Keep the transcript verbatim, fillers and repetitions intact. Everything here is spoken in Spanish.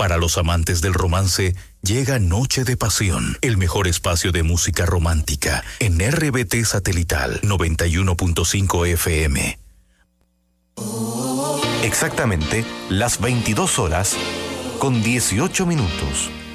Para los amantes del romance, llega Noche de Pasión, el mejor espacio de música romántica, en R B T Satelital noventa y uno punto cinco F M. Exactamente las veintidós horas con dieciocho minutos.